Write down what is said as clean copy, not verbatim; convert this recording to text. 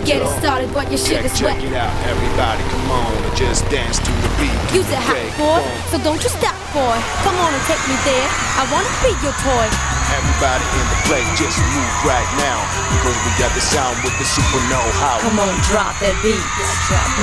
Get it started, but you should have sweat. Check it out, everybody, come on and just dance to the beat. You's a hot boy, so don't you stop, boy. Come on and take me there. I wanna be your toy. Everybody in the place, just move right now, because we got the sound with the super know-how. Come on, drop that beat.